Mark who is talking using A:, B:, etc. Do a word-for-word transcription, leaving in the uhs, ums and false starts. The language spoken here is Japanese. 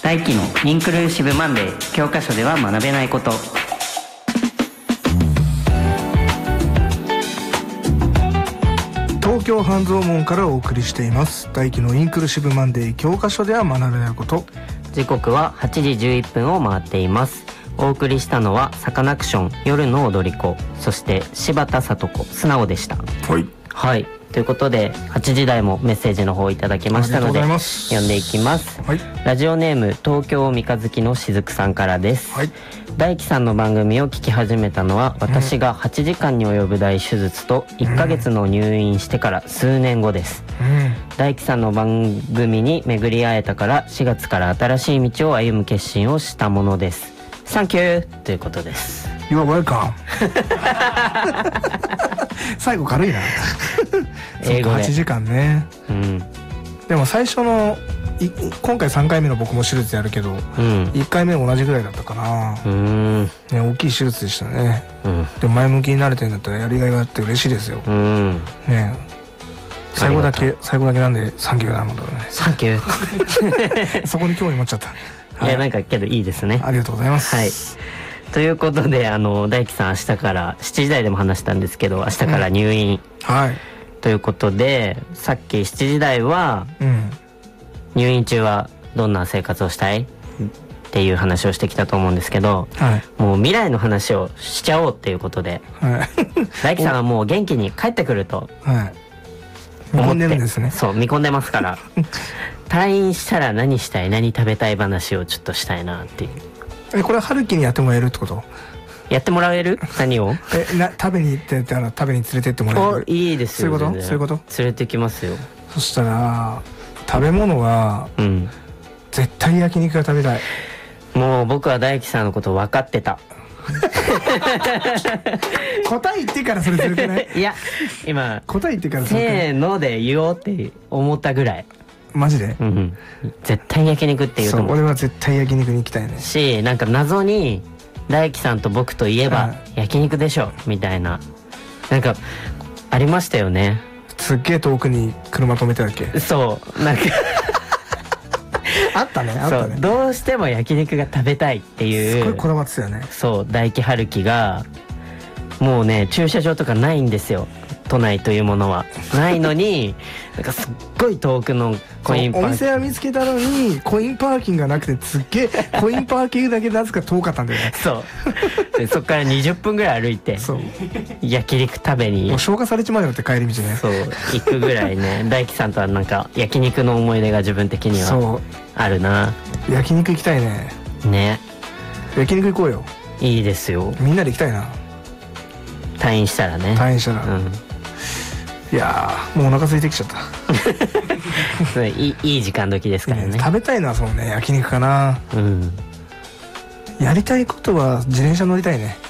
A: 大輝のインクルーシブマンデー、教科書では学べないこと。
B: 東京半蔵門からお送りしています大輝のインクルーシブマンデー、教科書では学べないこと。
A: 時刻ははちじじゅういっぷんを回っています。お送りしたのはサカナクション夜の踊り子、そして柴田聡子素直でした。
B: はい
A: はい、ということではちじ台もメッセージの方いただきましたので読んでいきます、はい、ラジオネーム東京三日月のしずくさんからです、はい、大輝さんの番組を聞き始めたのは私がはちじかんに及ぶ大手術といっかげつの入院してから数年後です、うん、大輝さんの番組に巡り会えたからしがつから新しい道を歩む決心をしたものです。サンキューということです。
B: You are welcome 最後軽いな英語ではちじかんね、うん、でも最初の今回さんかいめの僕も手術やるけど、うん、いっかいめも同じぐらいだったかな、うん、ね、大きい手術でしたね、うん、でも前向きになれてるんだったらやりがいがあって嬉しいですよ、うん、ね、最後だけ最後だけなんでサンキューなのだね。サンキューそこに興味持っちゃった。
A: いや、なんかけどいいですね。
B: ありがとうございます。
A: はい。ということで、あの大輝さん明日からしちじ台でも話したんですけど、明日から入院、うん、はい。ということで、さっきしちじ台は、うん、入院中はどんな生活をしたいっていう話をしてきたと思うんですけど、はい、もう未来の話をしちゃおうっていうことで、はい、大輝さんはもう元気に帰ってくると、はい、見込んでるんですね。そう、見込んでますから。退院したら何したい、何食べたい話をちょっとしたいなっていう。
B: え、これは春樹にやってもらえるってこと？
A: やってもらえる？何を？
B: え、な、食べに行ってたら食べに連れてってもらえる？
A: いいですよ。
B: そういうこと？そういうこと？
A: 連れてきますよ。
B: そしたら食べ物は、うん、絶対焼肉が食べたい。
A: もう僕は大輝さんのこと分かってた。
B: 答え言ってからそれずるくない？
A: いや、今
B: 答え言ってから
A: せーので言おうって思ったぐらい。
B: マジで、うん、
A: 絶対焼肉って言うと思う。
B: そう、俺は絶対焼肉に行きたいね。
A: し、なんか謎に大輝さんと僕といえば焼肉でしょみたいな、なんかありましたよね。
B: すっげえ遠くに車止めてたっけ？そうなんかあったね、あったね。
A: どうしても焼肉が食べたいっていう、
B: すごいこだわってたよね。
A: そう、大輝春樹がもうね、駐車場とかないんですよ、都内というものは。ないのになんかすっごい遠くのコインパーキング、
B: お店は見つけたのにコインパーキングがなくて、すっげえコインパーキングだけなぜか遠かったんだよね。
A: そうで、そっからにじゅっぷんぐらい歩いて、そう、焼肉食べに、
B: もう消化されちまうよって帰り道ね。
A: そう、行くぐらいね。大輝さんとはなんか焼肉の思い出が自分的にはあるな。
B: 焼肉行きたいね。ね、焼肉行こうよ。
A: いいですよ。
B: みんなで行きたいな。
A: 退院したらね。
B: 退院したら、うん、いやー、もうお腹空いてきちゃった。
A: いい、いい時間時ですからね。
B: 食べたいのはそうね、焼肉かな。うん。やりたいことは自転車乗りたいね。